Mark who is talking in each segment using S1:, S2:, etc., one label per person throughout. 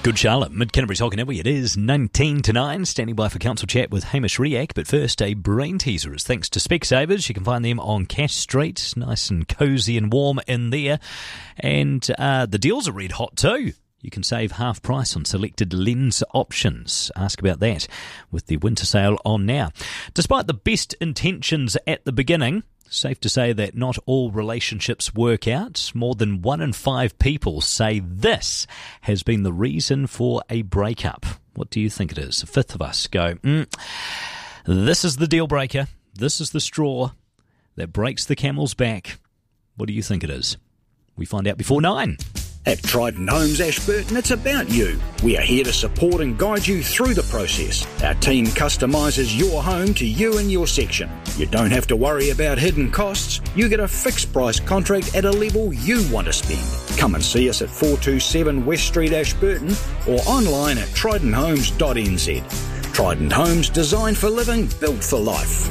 S1: Good Charlotte, Mid-Canterbury's Hokanui. It is 19 to 9, standing by for Council Chat with Hamish Riak. But first, a brain teaser is thanks to Specsavers. You can find them on Cash Street, nice and cosy and warm in there. And the deals are red hot too. You can save half price on selected lens options. Ask about that with the winter sale on now. Despite the best intentions at the beginning, safe to say that not all relationships work out. More than 1 in 5 people say this has been the reason for a breakup. What do you think it is? A fifth of us go, this is the deal breaker. This is the straw that breaks the camel's back. What do you think it is? We find out before 9.
S2: At Trident Homes Ashburton, it's about you. We are here to support and guide you through the process. Our team customises your home to you and your section. You don't have to worry about hidden costs. You get a fixed price contract at a level you want to spend. Come and see us at 427 West Street, Ashburton, or online at tridenthomes.nz. Trident Homes, designed for living, built for life.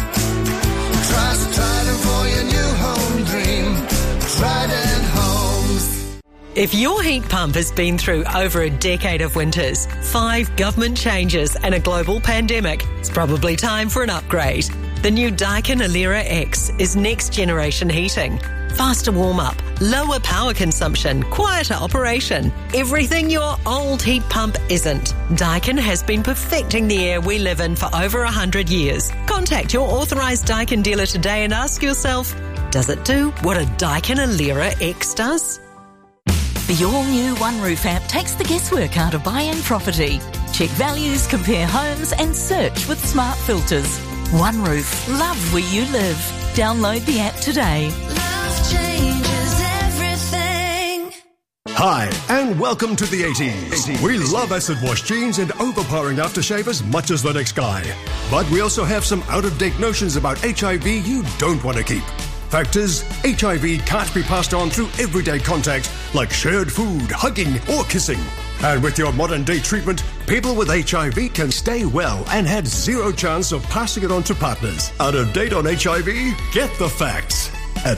S3: Trust Trident for your new home dream. Trident Homes.
S4: If your heat pump has been through over a decade of winters, 5 government changes and a global pandemic, it's probably time for an upgrade. The new Daikin Alera X is next generation heating. Faster warm-up, lower power consumption, quieter operation. Everything your old heat pump isn't. Daikin has been perfecting the air we live in for over 100 years. Contact your authorised Daikin dealer today and ask yourself, does it do what a Daikin Alera X does?
S5: The all-new OneRoof app takes the guesswork out of buying property. Check values, compare homes and search with smart filters. OneRoof, love where you live. Download the app today.
S3: Love changes everything.
S6: Hi, and welcome to the 80s. We love acid wash jeans and overpowering aftershave as much as the next guy. But we also have some out-of-date notions about HIV you don't want to keep. Fact is, HIV can't be passed on through everyday contact like shared food, hugging or kissing. And with your modern-day treatment, people with HIV can stay well and had zero chance of passing it on to partners. Out of date on HIV? Get the facts at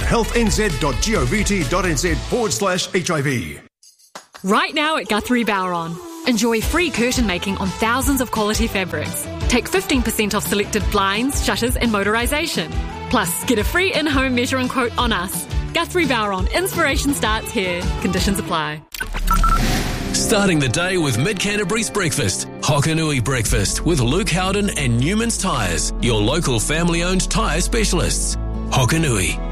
S6: healthnz.govt.nz/HIV.
S7: Right now at Guthrie Bowron, enjoy free curtain making on thousands of quality fabrics. Take 15% off selected blinds, shutters and motorisation. Plus, get a free in-home measuring quote on us. Guthrie Bowron, inspiration starts here. Conditions apply.
S8: Starting the day with Mid-Canterbury's breakfast. Hokanui Breakfast with Luke Howden and Newman's Tyres, your local family-owned tyre specialists. Hokanui.